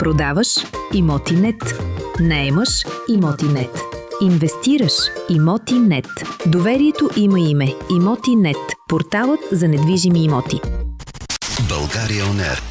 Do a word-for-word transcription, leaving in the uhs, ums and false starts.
Продаваш Имоти.нет. Наемаш Имоти.нет. Инвестираш Имоти.нет. Доверието има име. Имоти.нет. Порталът за недвижими имоти. България он ер.